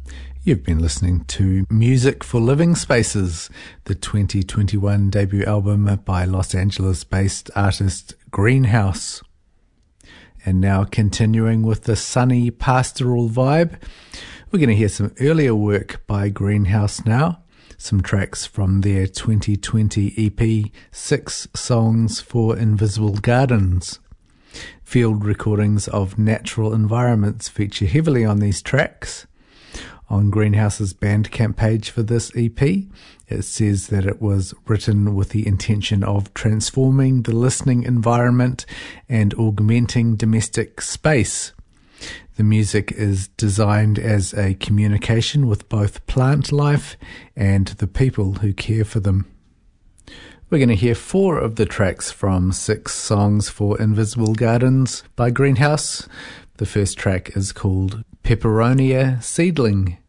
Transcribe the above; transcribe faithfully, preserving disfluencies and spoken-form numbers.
You've been listening to Music for Living Spaces, the twenty twenty-one debut album by Los Angeles-based artist Greenhouse. And now continuing with the sunny pastoral vibe, we're going to hear some earlier work by Greenhouse now. Some tracks from their twenty twenty E P, Six Songs for Invisible Gardens. Field recordings of natural environments feature heavily on these tracks. On Greenhouse's Bandcamp page for this E P, it says that it was written with the intention of transforming the listening environment and augmenting domestic space. The music is designed as a communication with both plant life and the people who care for them. We're going to hear four of the tracks from Six Songs for Invisible Gardens by Greenhouse. The first track is called Peperonia Seedling.